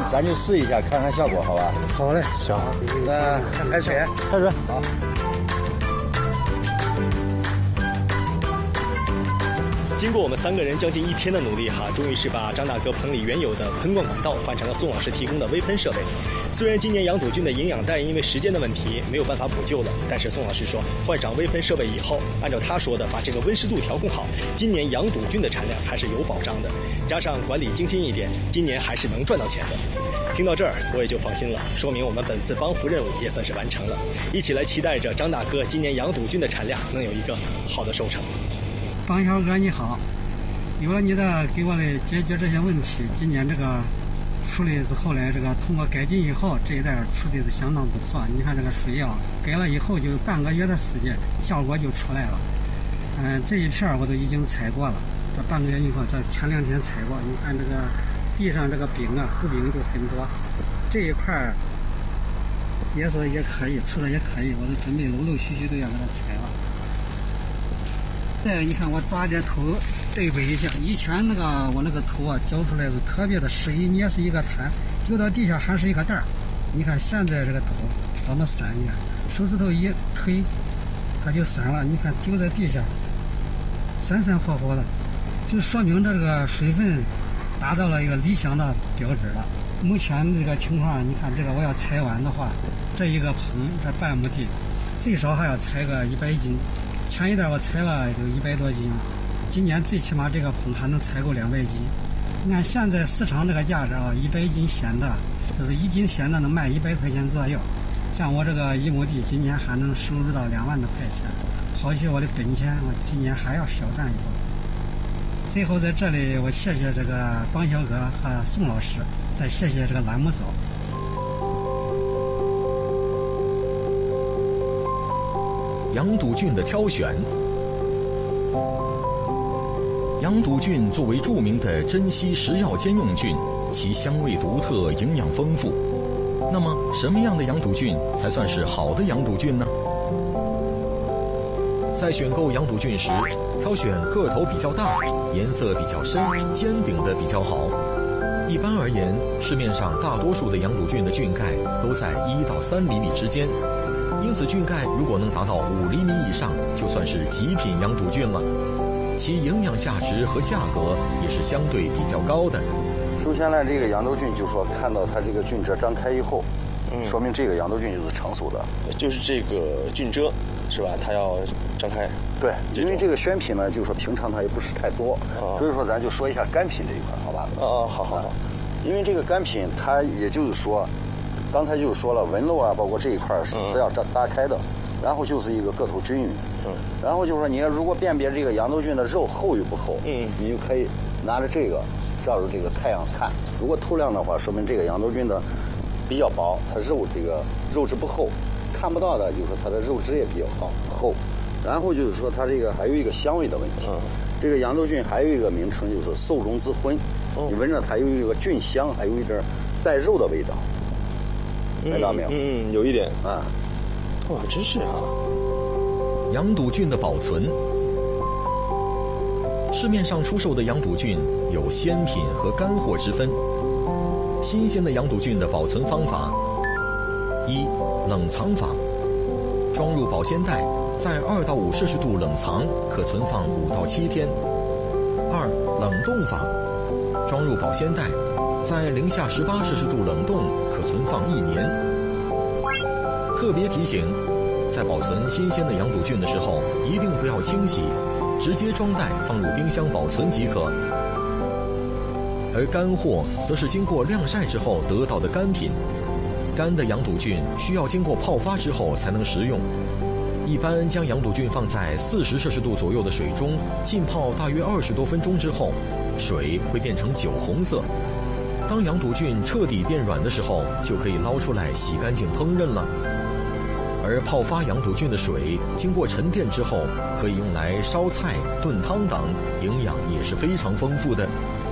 咱就试一下，看看效果，好吧？ 好嘞， 行。 那开水， 开水， 好。 经过我们3个人将近1天的努力终于是把张大哥棚里原有的喷灌管道换成了宋老师提供的微喷设备。虽然今年杨赌菌的营养带因为时间的问题没有办法补救了，但是宋老师说，换上微喷设备以后，按照他说的把这个温湿度调控好，今年杨赌菌的产量还是有保障的。加上管理精心一点，今年还是能赚到钱的。听到这儿我也就放心了，说明我们本次帮扶任务也算是完成了。一起来期待着张大哥今年杨赌菌的产量能有一个好的收成。 方小哥你好，有了你的给我的解决这些问题，今年这个处理是后来这个通过改进以后，这一带处理是相当不错。你看这个水改了以后，就半个月的时间，效果就出来了。这一片我都已经采过了，这半个月以后，这前2天采过。你看这个地上这个柄糊柄就很多，这一块也可以，出的也可以，我都准备陆续都要给它采了。你看我抓点头对比一下，以前我那个头浇出来是特别的适宜，也是一个滩，浇到地下还是一个袋儿。你看现在这个头怎么散？你看手指头一推，它就散了。你看丢在地下，散散活活的，就说明这个水分达到了一个理想的标准了。目前这个情况，你看这个我要采完的话，这一个棚这半亩地，最少还要采个100斤。前一段我采了就100多斤，今年最起码这个棚还能采够200斤。你看现在市场这个价值100斤鲜的，就是1斤鲜的能卖100块钱左右。像我这个1亩地，今年还能收入到2万多块钱，好些我的本钱我今年还要小赚一部分。最后在这里我谢谢这个方小哥和宋老师，再谢谢这个栏目组。 杨赌菌的挑选。杨赌菌作为著名的珍稀食药兼用菌，其香味独特，营养丰富。那么，什么样的杨赌菌才算是好的杨赌菌呢？在选购杨赌菌时，挑选个头比较大、颜色比较深、尖顶的比较好。一般而言，市面上大多数的杨赌菌的菌盖都在1到3厘米之间。因此，菌盖如果能达到5厘米以上，就算是极品杨赌菌了。其营养价值和价格也是相对比较高的。 首先呢，这个杨赌菌就说看到它这个菌褶张开以后，说明这个杨赌菌就是成熟的， 就是这个菌褶是吧？它要张开。 对，因为这个选品呢，就是说平常它也不是太多，所以说咱就说一下干品这一块，好吧？ 好。 因为这个干品，它也就是说，刚才就是说了，纹路包括这一块是要打开的，然后就是一个个头均匀，然后就是说，你要如果辨别这个杨赌菌的肉厚与不厚，你就可以拿着这个照着这个太阳看，如果透亮的话，说明这个杨赌菌的比较薄，它这个肉质不厚；看不到的，就是说它的肉质也比较厚。然后就是说，它这个还有一个香味的问题。这个杨赌菌还有一个名称，就是受中之荤。你闻着它有一个菌香，还有一点带肉的味道，闻到没有？ 有一点啊。 哇，真是啊！ 杨赌菌的保存，市面上出售的杨赌菌有鲜品和干货之分。新鲜的杨赌菌的保存方法：一、冷藏法，装入保鲜袋，在2到5摄氏度冷藏，可存放5到7天。二、冷冻法，装入保鲜袋，在零下18摄氏度冷冻，可存放1年。特别提醒，在保存新鲜的杨赌菌的时候，一定不要清洗，直接装袋放入冰箱保存即可。而干货则是经过晾晒之后得到的干品，干的杨赌菌需要经过泡发之后才能食用。一般将杨赌菌放在40摄氏度左右的水中浸泡大约20多分钟之后，水会变成酒红色。当杨赌菌彻底变软的时候，就可以捞出来洗干净烹饪了。而泡发杨赌菌的水经过沉淀之后，可以用来烧菜、炖汤等，营养也是非常丰富的。